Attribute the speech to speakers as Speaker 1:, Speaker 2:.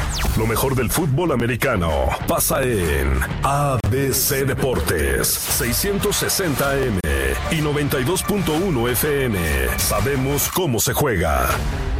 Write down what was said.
Speaker 1: Lo mejor del fútbol americano pasa en ABC Deportes, 660 AM y 92.1 FM. Sabemos cómo se juega.